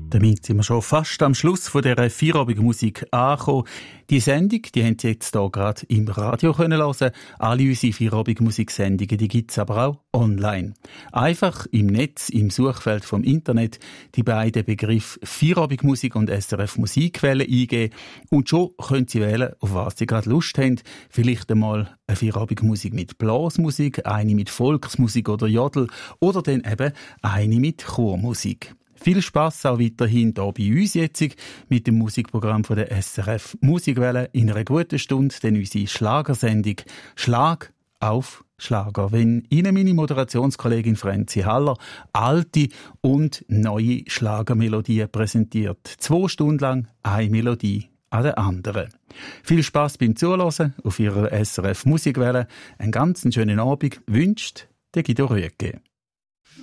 Damit sind wir schon fast am Schluss von dieser Feierabend Musik angekommen. Die Sendung, die haben Sie jetzt hier gerade im Radio hören können. Alle unsere Feierabend Musiksendungen, die gibt es aber auch online. Einfach im Netz, im Suchfeld vom Internet, die beiden Begriffe Feierabend Musik und SRF Musikwelle eingeben. Und schon können Sie wählen, auf was Sie gerade Lust haben. Vielleicht einmal eine Feierabend Musik mit Blasmusik, eine mit Volksmusik oder Jodel oder dann eben eine mit Chormusik. Viel Spass auch weiterhin hier bei uns jetzt mit dem Musikprogramm von der SRF Musikwelle in einer guten Stunde, denn unsere Schlagersendung «Schlag auf Schlager». Wenn Ihnen meine Moderationskollegin Franzi Haller alte und neue Schlagermelodien präsentiert. 2 Stunden lang eine Melodie an der anderen. Viel Spass beim Zuhören auf Ihrer SRF Musikwelle. Einen ganz schönen Abend wünscht der Guido Rüegge.